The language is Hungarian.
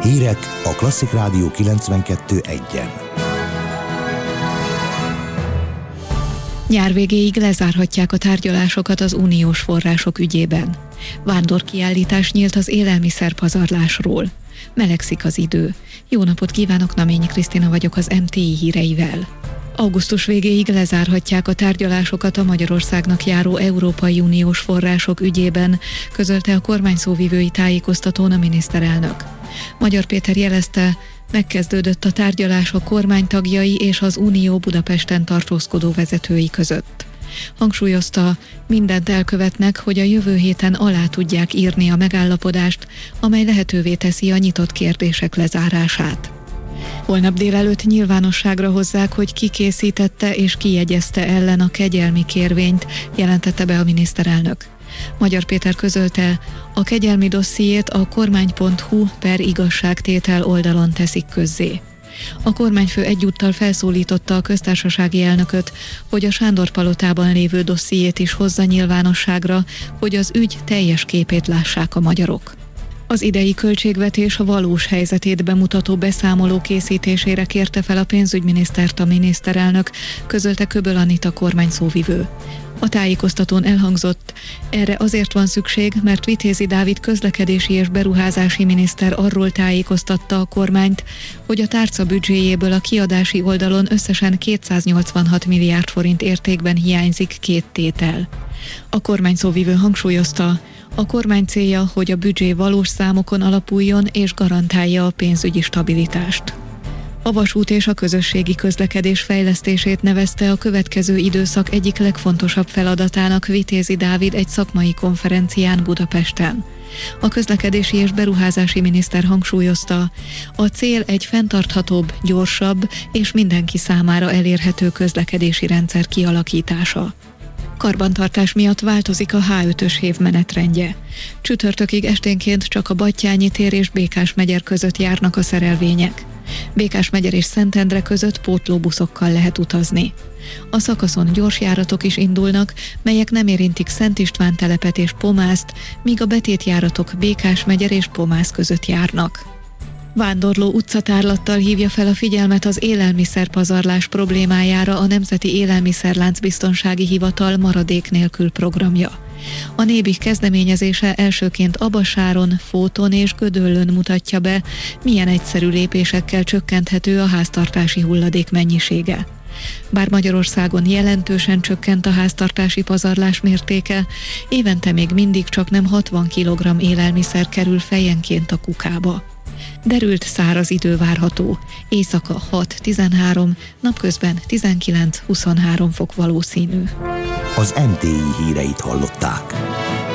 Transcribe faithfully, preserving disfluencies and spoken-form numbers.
Hírek a Klasszik Rádió kilencvenkettő egyen. Nyár végéig lezárhatják a tárgyalásokat az uniós források ügyében. Vándorkiállítás nyílt az élelmiszerpazarlásról. Melegszik az idő. Jó napot kívánok, Naményi Krisztina vagyok az em té i híreivel. Augusztus végéig lezárhatják a tárgyalásokat a Magyarországnak járó Európai Uniós források ügyében, közölte a kormányszóvivői tájékoztatón a miniszterelnök. Magyar Péter jelezte, megkezdődött a tárgyalás a kormány tagjai és az Unió Budapesten tartózkodó vezetői között. Hangsúlyozta, mindent elkövetnek, hogy a jövő héten alá tudják írni a megállapodást, amely lehetővé teszi a nyitott kérdések lezárását. Holnap délelőtt nyilvánosságra hozzák, hogy ki készítette és kijegyezte ellen a kegyelmi kérvényt, jelentette be a miniszterelnök. Magyar Péter közölte, a kegyelmi dossziét a kormány pont hu per igazságtétel oldalon teszik közzé. A kormányfő egyúttal felszólította a köztársasági elnököt, hogy a Sándor-palotában lévő dossziét is hozza nyilvánosságra, hogy az ügy teljes képét lássák a magyarok. Az idei költségvetés a valós helyzetét bemutató beszámoló készítésére kérte fel a pénzügyminisztert a miniszterelnök, közölte Köböl Anita kormányszóvivő. A tájékoztatón elhangzott, erre azért van szükség, mert Vitézi Dávid közlekedési és beruházási miniszter arról tájékoztatta a kormányt, hogy a tárca büdzséjéből a kiadási oldalon összesen kétszáznyolcvanhat milliárd forint értékben hiányzik két tétel. A kormányszóvivő hangsúlyozta, a kormány célja, hogy a büdzsé valós számokon alapuljon és garantálja a pénzügyi stabilitást. A vasút és a közösségi közlekedés fejlesztését nevezte a következő időszak egyik legfontosabb feladatának Vitézi Dávid egy szakmai konferencián Budapesten. A közlekedési és beruházási miniszter hangsúlyozta, a cél egy fenntarthatóbb, gyorsabb és mindenki számára elérhető közlekedési rendszer kialakítása. Karbantartás miatt változik a há ötös hév menetrendje. Csütörtökig esténként csak a Battyányi tér és Békásmegyer között járnak a szerelvények. Békásmegyer és Szentendre között pótlóbuszokkal lehet utazni. A szakaszon gyors járatok is indulnak, melyek nem érintik Szent István telepet és Pomászt, míg a betétjáratok Békásmegyer és Pomász között járnak. Vándorló utcatárlattal hívja fel a figyelmet az élelmiszerpazarlás problémájára a Nemzeti Élelmiszerlánc Biztonsági Hivatal maradék nélkül programja. A Nébih kezdeményezése elsőként Abasáron, Fóton és Gödöllőn mutatja be, milyen egyszerű lépésekkel csökkenthető a háztartási hulladék mennyisége. Bár Magyarországon jelentősen csökkent a háztartási pazarlás mértéke, évente még mindig csak nem hatvan kilogramm élelmiszer kerül fejenként a kukába. Derült száraz idő várható, éjszaka hat-tizenhárom, napközben tizenkilenc-huszonhárom fok valószínű. Az em té i híreit hallották.